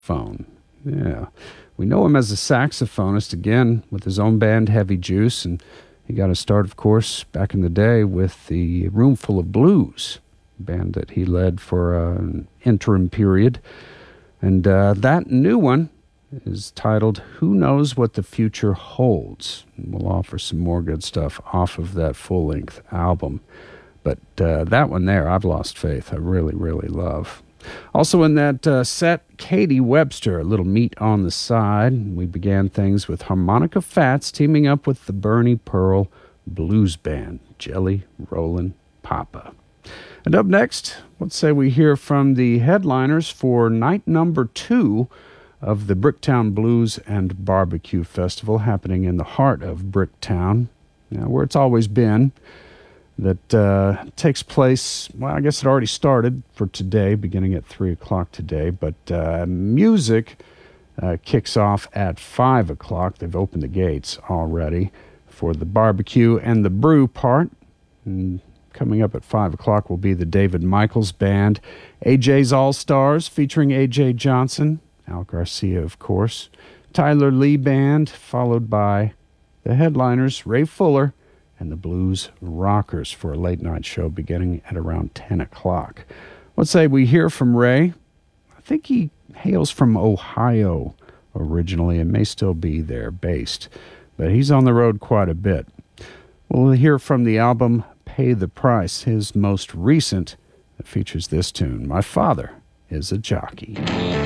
Phone. Yeah. We know him as a saxophonist, again, with his own band, Heavy Juice, and he got his start, of course, back in the day with the Roomful of Blues, band that he led for an interim period. And that new one is titled Who Knows What the Future Holds. And we'll offer some more good stuff off of that full-length album. But that one there, I've Lost Faith, I really, really love. Also in that set, Katie Webster, a little meat on the side. We began things with Harmonica Fats teaming up with the Bernie Pearl Blues Band, Jelly Rollin' Papa. And up next, let's say we hear from the headliners for night number 2 of the Bricktown Blues and Barbecue Festival happening in the heart of Bricktown, where it's always been. That takes place, well, I guess it already started for today, beginning at 3 o'clock today, but music kicks off at 5 o'clock. They've opened the gates already for the barbecue and the brew part. And coming up at 5 o'clock will be the David Michaels Band, AJ's All-Stars featuring AJ Johnson, Al Garcia, of course, Tyler Lee Band, followed by the headliners, Ray Fuller, and the Blues Rockers for a late-night show beginning at around 10 o'clock. Let's say we hear from Ray. I think he hails from Ohio originally and may still be there based, but he's on the road quite a bit. We'll hear from the album Pay the Price, his most recent, that features this tune, My Father is a Jockey.